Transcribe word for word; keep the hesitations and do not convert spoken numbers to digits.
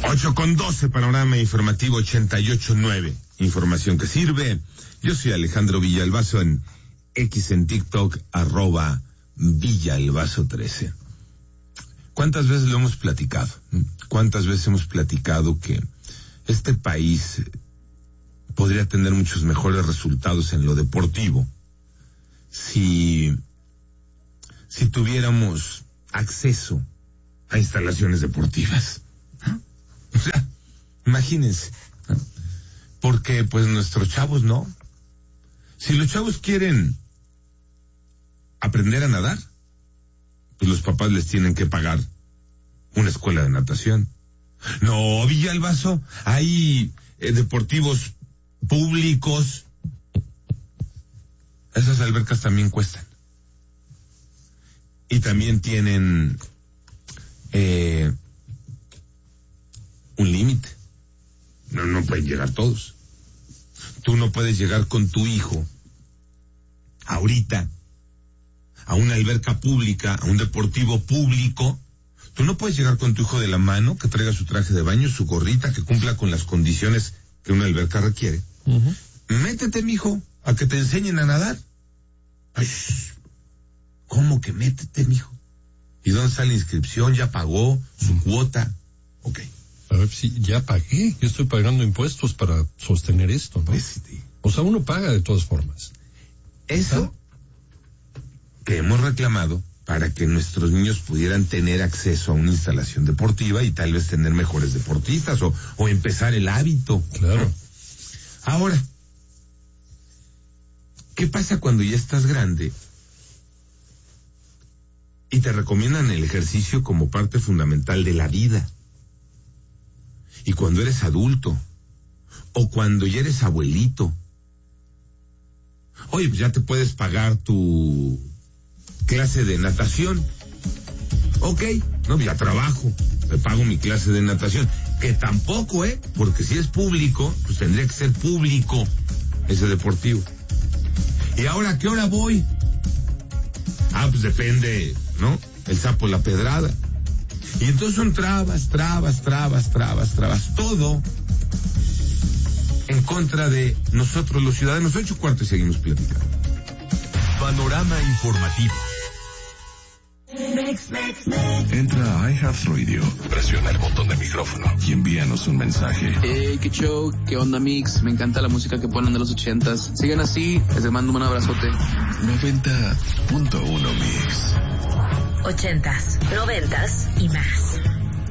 Ocho con doce, panorama informativo ochenta y ocho nueve. Información que sirve. Yo soy Alejandro Villalbazo en X en TikTok, arroba Villalbazo trece. ¿Cuántas veces lo hemos platicado? ¿Cuántas veces hemos platicado que este país podría tener muchos mejores resultados en lo deportivo si, si tuviéramos acceso a instalaciones deportivas? ¿No? O sea, imagínense, ¿no? Porque pues nuestros chavos no. Si los chavos quieren aprender a nadar, pues los papás les tienen que pagar una escuela de natación. No, Villalbazo, hay eh, deportivos públicos. Esas albercas también cuestan. Y también tienen eh, un límite. No, no pueden llegar todos. Tú no puedes llegar con tu hijo ahorita a una alberca pública, a un deportivo público. Tú no puedes llegar con tu hijo de la mano, que traiga su traje de baño, su gorrita, que cumpla con las condiciones que una alberca requiere. Uh-huh. Métete, mijo, a que te enseñen a nadar. Ay, ¿cómo que métete, mijo? ¿Y dónde está la inscripción? ¿Ya pagó su uh-huh. cuota? Ok. A ver, sí, ya pagué. Yo estoy pagando impuestos para sostener esto, ¿no? Pues, sí. O sea, uno paga de todas formas. Eso que hemos reclamado para que nuestros niños pudieran tener acceso a una instalación deportiva y tal vez tener mejores deportistas o, o empezar el hábito. Claro. Ahora, ¿qué pasa cuando ya estás grande y te recomiendan el ejercicio como parte fundamental de la vida? Y cuando eres adulto, o cuando ya eres abuelito, oye, pues ya te puedes pagar tu clase de natación. Ok, no, ya trabajo, me pago mi clase de natación, que tampoco, ¿eh? Porque si es público, pues tendría que ser público ese deportivo. ¿Y ahora a qué hora voy? Ah, pues depende, ¿no? El sapo, la pedrada. Y entonces son trabas, trabas, trabas, trabas, trabas, todo en contra de nosotros los ciudadanos. Ocho cuartos y seguimos platicando. Panorama informativo. Entra a iHeartRadio, presiona el botón de micrófono y envíanos un mensaje. Hey, qué show, qué onda, Mix. Me encanta la música que ponen de los ochentas. Sigan así, les mando un abrazote. noventa punto uno Mix. Ochentas, noventas y más.